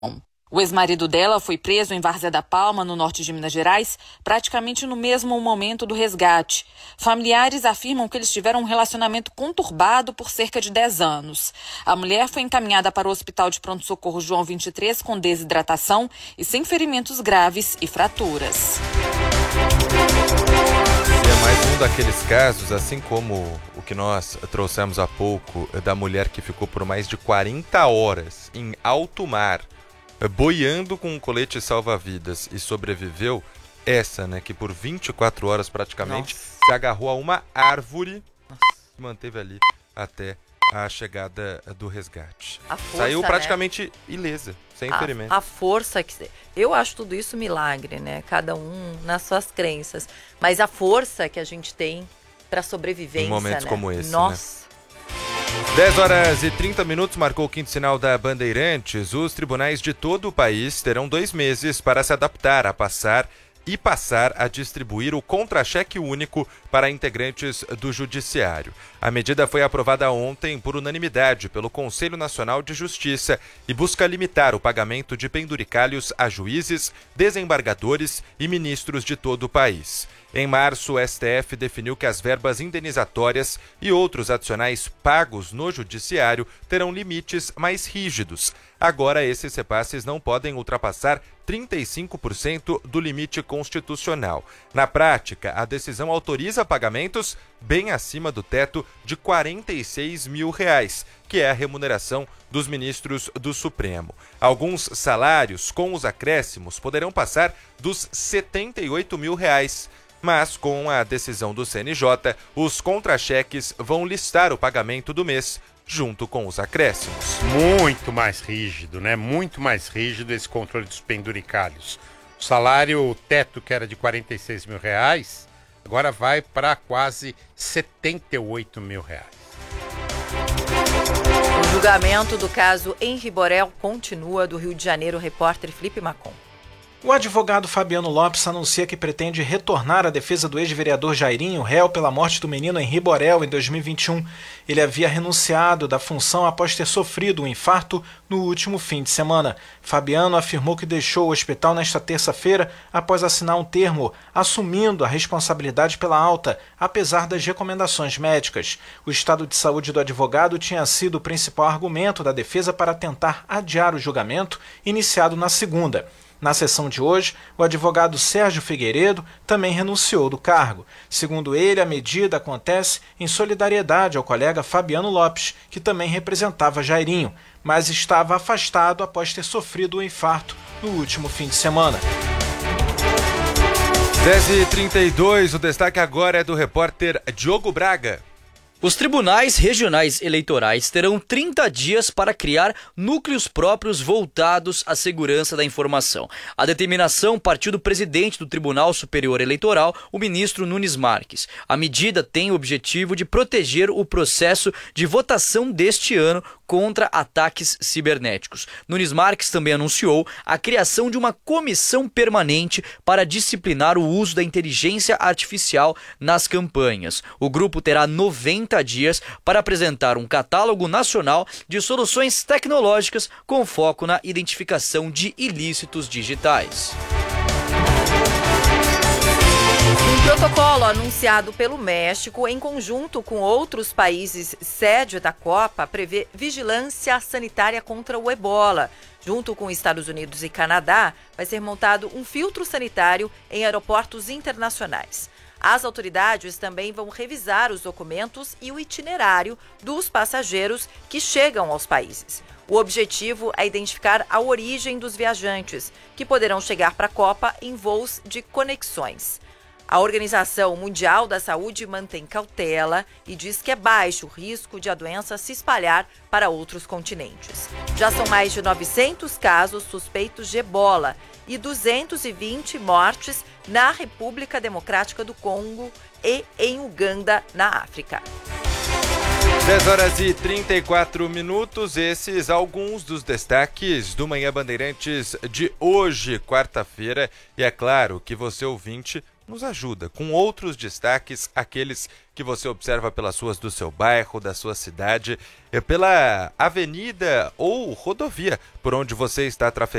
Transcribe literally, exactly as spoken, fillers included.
O ex-marido dela foi preso em Várzea da Palma, no norte de Minas Gerais, praticamente no mesmo momento do resgate. Familiares afirmam que eles tiveram um relacionamento conturbado por cerca de dez anos. A mulher foi encaminhada para o Hospital de Pronto-Socorro João vinte e três com desidratação e sem ferimentos graves e fraturas. E é mais um daqueles casos, assim como o que nós trouxemos há pouco, da mulher que ficou por mais de quarenta horas em alto mar, boiando com um colete salva-vidas e sobreviveu. Essa, né, que por vinte e quatro horas praticamente Nossa. se agarrou a uma árvore e manteve ali até a chegada do resgate. A força, Saiu praticamente né? ilesa, sem a, ferimento. A força que... Eu acho tudo isso milagre, né? Cada um nas suas crenças. Mas a força que a gente tem para sobrevivência, em momentos né? como esse, Nossa. Né? dez horas e trinta minutos, marcou o quinto sinal da Bandeirantes. Os tribunais de todo o país terão dois meses para se adaptar a passar e passar a distribuir o contra-cheque único para integrantes do Judiciário. A medida foi aprovada ontem por unanimidade pelo Conselho Nacional de Justiça e busca limitar o pagamento de penduricalhos a juízes, desembargadores e ministros de todo o país. Em março, o S T F definiu que as verbas indenizatórias e outros adicionais pagos no Judiciário terão limites mais rígidos. Agora, esses repasses não podem ultrapassar trinta e cinco por cento do limite constitucional. Na prática, a decisão autoriza pagamentos bem acima do teto de quarenta e seis mil reais, que é a remuneração dos ministros do Supremo. Alguns salários com os acréscimos poderão passar dos setenta e oito mil reais. Mas, com a decisão do C N J, os contra-cheques vão listar o pagamento do mês, junto com os acréscimos. Muito mais rígido, né? Muito mais rígido esse controle dos penduricalhos. O salário teto, que era de quarenta e seis mil reais, agora vai para quase setenta e oito mil reais. O julgamento do caso Henri Borel continua. Do Rio de Janeiro, o repórter Felipe Macon. O advogado Fabiano Lopes anuncia que pretende retornar à defesa do ex-vereador Jairinho, réu pela morte do menino Henri Borel em dois mil e vinte e um. Ele havia renunciado da função após ter sofrido um infarto no último fim de semana. Fabiano afirmou que deixou o hospital nesta terça-feira após assinar um termo assumindo a responsabilidade pela alta, apesar das recomendações médicas. O estado de saúde do advogado tinha sido o principal argumento da defesa para tentar adiar o julgamento, iniciado na segunda. Na sessão de hoje, o advogado Sérgio Figueiredo também renunciou do cargo. Segundo ele, a medida acontece em solidariedade ao colega Fabiano Lopes, que também representava Jairinho, mas estava afastado após ter sofrido um infarto no último fim de semana. dez e trinta e dois, o destaque agora é do repórter Diogo Braga. Os tribunais regionais eleitorais terão trinta dias para criar núcleos próprios voltados à segurança da informação. A determinação partiu do presidente do Tribunal Superior Eleitoral, o ministro Nunes Marques. A medida tem o objetivo de proteger o processo de votação deste ano contra ataques cibernéticos. Nunes Marques também anunciou a criação de uma comissão permanente para disciplinar o uso da inteligência artificial nas campanhas. O grupo terá noventa dias para apresentar um catálogo nacional de soluções tecnológicas com foco na identificação de ilícitos digitais. Um protocolo anunciado pelo México, em conjunto com outros países sede da Copa, prevê vigilância sanitária contra o ebola. Junto com Estados Unidos e Canadá, vai ser montado um filtro sanitário em aeroportos internacionais. As autoridades também vão revisar os documentos e o itinerário dos passageiros que chegam aos países. O objetivo é identificar a origem dos viajantes, que poderão chegar para a Copa em voos de conexões. A Organização Mundial da Saúde mantém cautela e diz que é baixo o risco de a doença se espalhar para outros continentes. Já são mais de novecentos casos suspeitos de ebola e duzentas e vinte mortes na República Democrática do Congo e em Uganda, na África. dez horas e trinta e quatro minutos, esses alguns dos destaques do Manhã Bandeirantes de hoje, quarta-feira. E é claro que você, ouvinte, nos ajuda com outros destaques, aqueles que você observa pelas ruas do seu bairro, da sua cidade, pela avenida ou rodovia por onde você está trafegando.